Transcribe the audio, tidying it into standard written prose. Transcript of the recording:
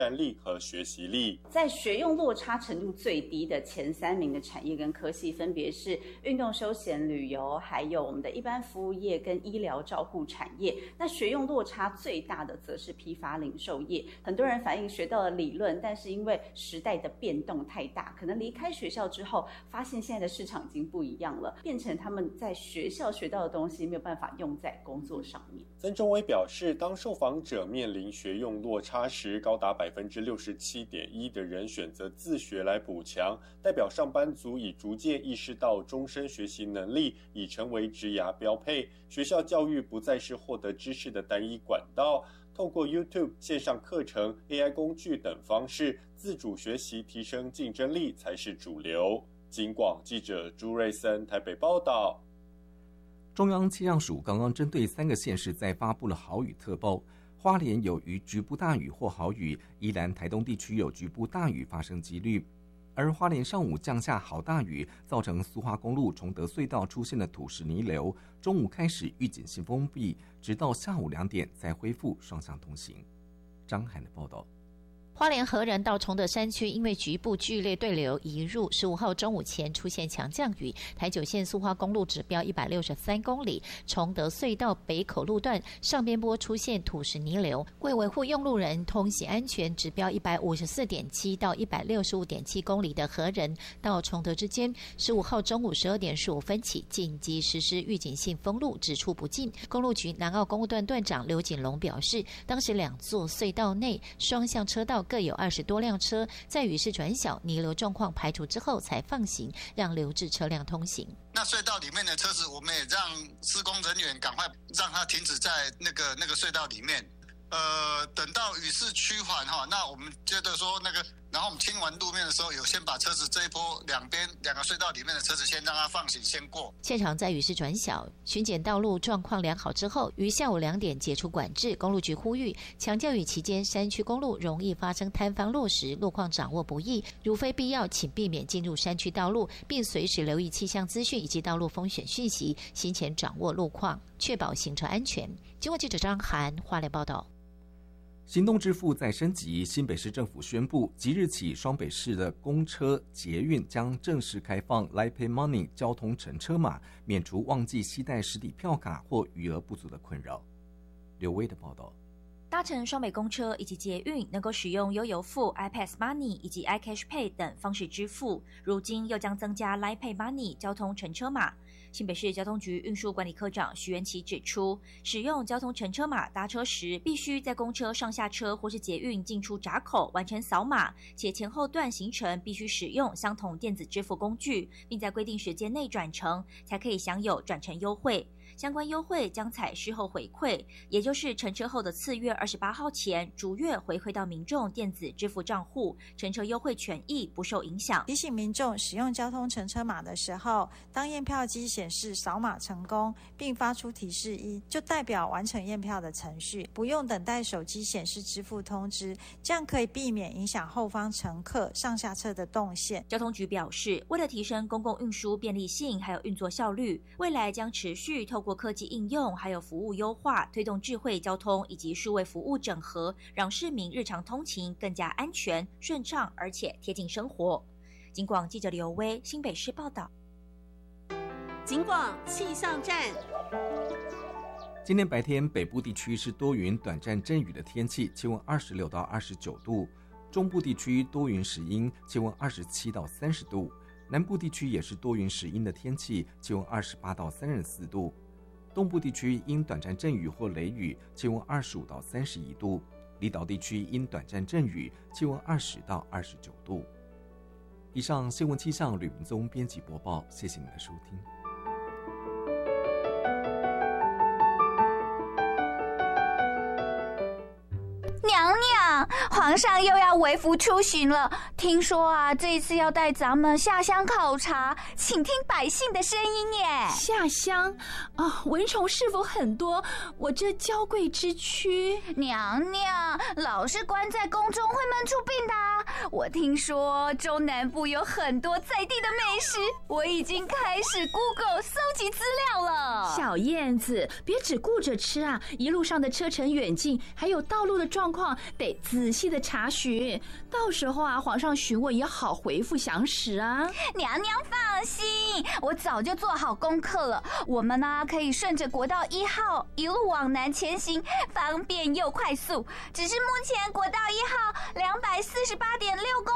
战力和学习力。 在学用落差程度最低的前3名的产业跟科系，分别是运动休闲旅游，还有我们的一般服务业跟医疗照护产业。那学用落差最大的则是批发零售业。很多人反映学到了理论，但是因为时代的变动太大，可能离开学校之后，发现现在的市场已经不一样了，变成他们在学校学到的东西没有办法用在工作上面。 曾中伟表示，当受访者面临学用落差时，高达67.1%的人选择自学来补强，代表上班族已逐渐意识到终身学习能力已成为职涯标配，学校教育不再是获得知识的单一管道，透过 YouTube 线上课程、AI 工具等方式自主学习提升竞争力才是主流。警广记者朱瑞森台北报道。 中央气象署刚刚针对3个县市再发布了豪雨特报，花莲有局部大雨或豪雨，宜兰台东地区有局部大雨发生几率。而花莲上午降下好大雨，造成苏花公路崇德隧道出现了土石泥流，中午开始预警性封闭，直到下午2点才恢复双向通行。张涵的报道。 花莲荷仁到崇德山区因为局部剧烈对流移入，15号中午前出现强降雨，台九线苏花公路指标163公里，崇德隧道北口路段上边坡出现土石泥流，为维护用路人通行安全，指标154.7到165.7公里的荷仁到崇德之间，15号中午12点15分起紧急实施预警性封路，只出不进。公路局南澳公路段段长刘锦龙表示，当时2座隧道内双向车道各有20多辆车，在雨势转小、泥流状况排除之后才放行，让留置车辆通行。 那隧道里面的车子，我们也让施工人员赶快让它停止在那个隧道里面。等到雨势趋缓哈，那我们觉得说然后我们清完路面的时候，有先把车子这一波2个隧道里面的车子先让它放行先过。 现场在雨势转小、巡检道路状况良好之后，于下午2点解除管制。公路局呼吁，强降雨期间山区公路容易发生坍方落石，路况掌握不易，如非必要，请避免进入山区道路，并随时留意气象资讯以及道路风险讯息，先前掌握路况，确保行车安全。经过记者张涵花莲报道。 行动支付再升级，新北市政府宣布，即日起，双北市的公车、捷运将正式开放 Line Pay Money 交通乘车码，免除忘记携带实体票卡或余额不足的困扰。刘威的报道。 搭乘双北公车以及捷运能够使用悠游付、iPass Money 以及 iCash Pay 等方式支付，如今又将增加 Line Pay Money 交通乘车码。新北市交通局运输管理科长徐元琪指出，使用交通乘车码搭车时，必须在公车上下车或是捷运进出闸口完成扫码，且前后段行程必须使用相同电子支付工具，并在规定时间内转乘，才可以享有转乘优惠。相关优惠将采事后回馈，也就是乘车后的次月28号前逐月回馈到民众电子支付账户，乘车优惠权益不受影响。 提醒民众使用交通乘车码的时候，当验票机显示扫码成功并发出提示1，就代表完成验票的程序，不用等待手机显示支付通知，这样可以避免影响后方乘客上下车的动线。 交通局表示，为了提升公共运输便利性还有运作效率，未来将持续透过科技应用还有服务优化，推动智慧交通以及数位服务整合，让市民日常通勤更加安全顺畅，而且贴近生活。警广记者刘威新北市报道。 警广气象站。 今天白天北部地区是多云短暂阵雨的天气，气温26到29度；中部地区多云时阴，气温27到30度；南部地区也是多云时阴的天气，气温28到34度；东部地区因短暂阵雨或雷雨，气温25到31度；离岛地区因短暂阵雨，气温20到29度。以上新闻气象吕文宗编辑播报，谢谢你的收听。 娘娘，皇上又要微服出巡了。听说啊，这一次要带咱们下乡考察，请听百姓的声音耶。 下乡啊，蚊虫是否很多？我这娇贵之躯。 娘娘，老是关在宫中会闷出病的啊。 我听说中南部有很多在地的美食，我已经开始 Google 搜集资料了。 小燕子，别只顾着吃啊，一路上的车程远近，还有道路的状况，得仔细的查询。到时候啊，皇上询问也好回复详实啊。 娘娘放心，我早就做好功课了。我们呢可以顺着国道1号一路往南前行，方便又快速。只是目前国道1号248.6公